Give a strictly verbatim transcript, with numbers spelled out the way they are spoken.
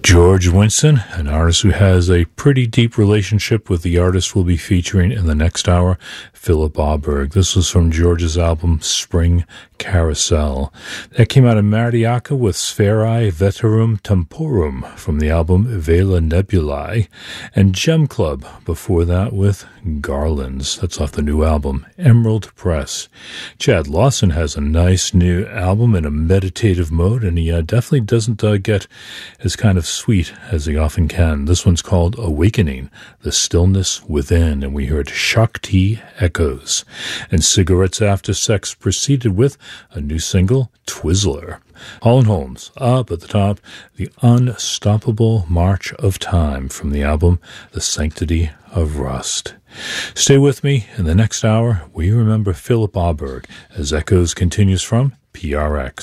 George Winston, an artist who has a pretty deep relationship with the artist we'll be featuring in the next hour, Philip Auberg. This was from George's album Spring Carousel. That came out in Mariaca with Spherae Veterum Temporum from the album Vela Nebulae, and Gem Club before that with Garlands. That's off the new album, Emerald Press. Chad Lawson has a nice new album in a meditative mode, and he uh, definitely doesn't uh, get as kind of sweet as he often can. This one's called Awakening, the Stillness Within, and we heard Shakti Echoes. And Cigarettes After Sex proceeded with a new single, Twizzler. Hall and Holmes, up at the top, The Unstoppable March of Time from the album The Sanctity of Rust. Stay with me. In the next hour, we remember Philip Auberg as Echoes continues from P R X.